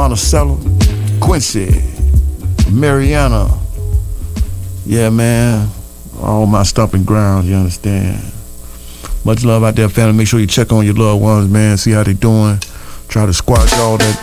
Monticello, Quincy, Mariana. Yeah, man. All my stomping grounds, you understand? Much love out there, family. Make sure you check on your loved ones, man. See how they doing. Try to squash all that